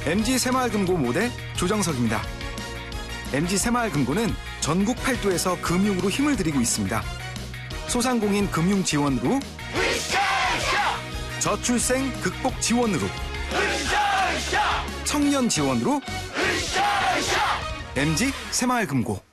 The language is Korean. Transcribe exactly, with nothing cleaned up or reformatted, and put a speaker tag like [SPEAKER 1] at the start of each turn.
[SPEAKER 1] 엠지 새마을금고 모대 조정석입니다. 엠지 새마을금고는 전국 팔도에서 금융으로 힘을 들이고 있습니다. 소상공인 금융 지원으로, 저출생 극복 지원으로, 청년 지원으로, 엠지 새마을금고.